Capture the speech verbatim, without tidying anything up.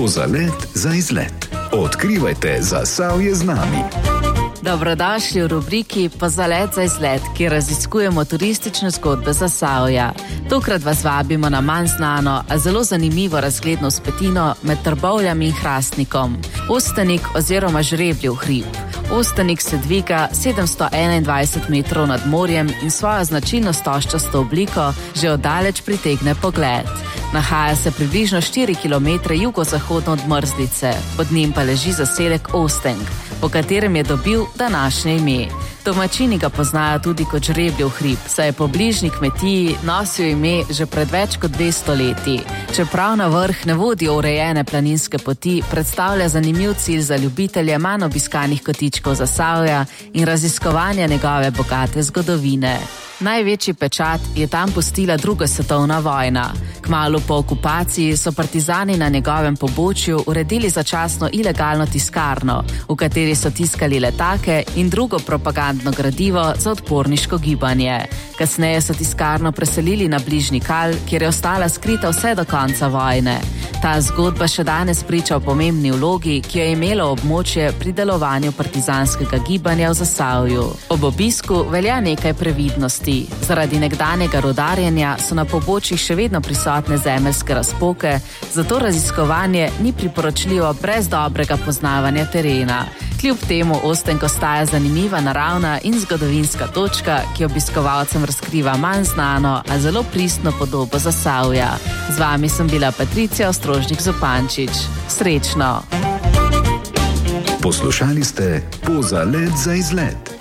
Pozalet za izlet. Odkrivajte Zasavje z nami. Dobrodošli v rubriki Pozalet za izlet, kjer raziskujemo turistične zgodbe Zasavja. Tokrat vas vabimo na manj znano, a zelo zanimivo razgledno vzpetino med Trbovljami in Hrastnikom. Ostanik oziroma Žrebljev hrib. Ostanik se dviga sedemsto enaindvajset metrov nad morjem in svojo značilno stožčasto obliko že oddaleč pritegne pogled. Nahaja se približno štiri kilometre jugozahodno od Mrzlice, pod njim pa leži zaselek Ostenk, po katerem je dobil današnje ime. Domačini ga poznajo tudi kot Žrebljev hrib, saj je po bližnji kmetiji nosil ime že pred več kot dvesto leti. Čeprav na vrh ne vodijo urejene planinske poti, predstavlja zanimiv cilj za ljubitelje manj obiskanih kotičkov Zasavja in raziskovanja njegove bogate zgodovine. Največji pečat je tam pustila druga svetovna vojna. Kmalu po okupaciji so partizani na njegovem pobočju uredili začasno ilegalno tiskarno, v kateri so tiskali letake in drugo propagandno gradivo za odporniško gibanje. Kasneje so tiskarno preselili na bližnji Kal, kjer je ostala skrita vse do konca vojne. Ta zgodba še danes priča o pomembni vlogi, ki jo je imelo območje pri delovanju partizanskega gibanja v Zasavju. Ob obisku velja nekaj previdnosti. Zaradi nekdanjega rudarjenja so na pobočjih še vedno prisotne zemeljske razpoke, zato raziskovanje ni priporočljivo brez dobrega poznavanja terena. Kljub temu Ostenk ostaja zanimiva naravna in zgodovinska točka, ki obiskovalcem razkriva manj znano, a zelo pristno podobo Zasavja. Z vami sem bila Patricija Ostrožnik-Zupančič. Srečno! Poslušali ste Pozalet za izlet.